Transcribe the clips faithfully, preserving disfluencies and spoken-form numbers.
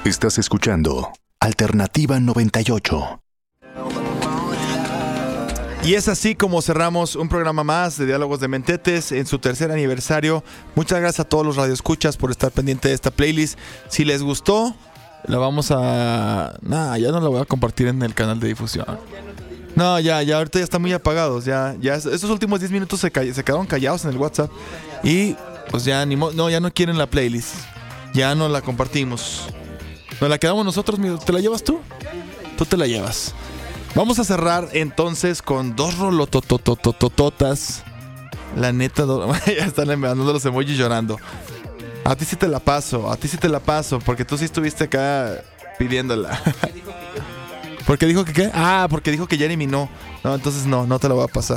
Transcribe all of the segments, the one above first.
Estás escuchando Alternativa noventa y ocho. Y es así como cerramos un programa más de Diálogos de Mentetes en su tercer aniversario. Muchas gracias a todos los radioescuchas por estar pendiente de esta playlist. Si les gustó, la vamos a... Nah, ya no la voy a compartir en el canal de difusión. No, ya, ya, ahorita ya están muy apagados. Ya, ya, estos últimos diez minutos se, call- se quedaron callados en el WhatsApp. Y pues ya ni mo- no, ya no quieren la playlist. Ya no la compartimos. Nos la quedamos nosotros, ¿te la llevas tú? Tú te la llevas. Vamos a cerrar entonces con dos rolototototototas. La neta, do... ya están mandando los emojis llorando. A ti sí te la paso, a ti sí te la paso, porque tú sí estuviste acá pidiéndola. ¿Porque dijo que qué? Ah, porque dijo que ya eliminó. No, entonces no, no te la voy a pasar.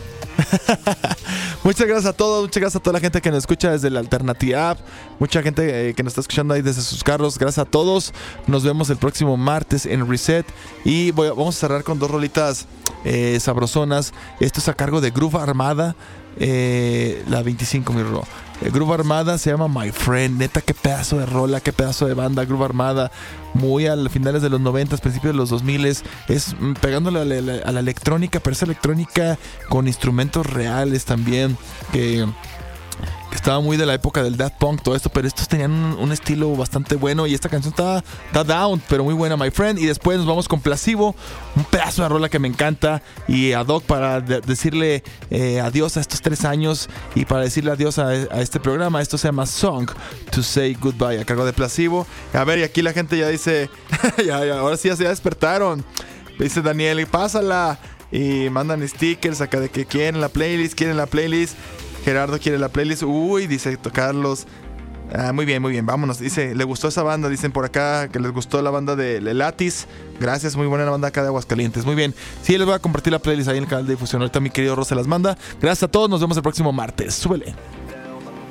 Muchas gracias a todos, muchas gracias a toda la gente que nos escucha desde la Alternativa App, mucha gente eh, que nos está escuchando ahí desde sus carros. Gracias a todos. Nos vemos el próximo martes en Reset. Y voy a, vamos a cerrar con dos rolitas eh, sabrosonas. Esto es a cargo de Groove Armada, eh, la veinticinco, mi Ro. Eh, Groove Armada se llama My Friend. Neta, qué pedazo de rola, qué pedazo de banda. Groove Armada, muy a finales de los noventa, principios de los dos mil. Es mm, pegándole a la, a la electrónica, pero esa electrónica con instrumentos reales también. Que... que estaba muy de la época del Daft Punk, todo esto, pero estos tenían un, un estilo bastante bueno. Y esta canción está, está down, pero muy buena, My Friend. Y después nos vamos con Placebo, un pedazo de rola que me encanta. Y a Doc para de- decirle eh, adiós a estos tres años. Y para decirle adiós a, a este programa. Esto se llama Song to Say Goodbye, a cargo de Placebo. A ver, y aquí la gente ya dice, ya, ya, ahora sí ya se despertaron. Dice Daniel, y pásala. Y mandan stickers acá de que quieren la playlist, quieren la playlist. Gerardo quiere la playlist. Uy, dice Carlos. Ah, muy bien, muy bien, vámonos. Dice, le gustó esa banda. Dicen por acá que les gustó la banda de Latis. Gracias, muy buena la banda acá de Aguascalientes. Muy bien. Sí, les voy a compartir la playlist ahí en el canal de difusión. Ahorita mi querido Rosa las manda. Gracias a todos, nos vemos el próximo martes. Súbele.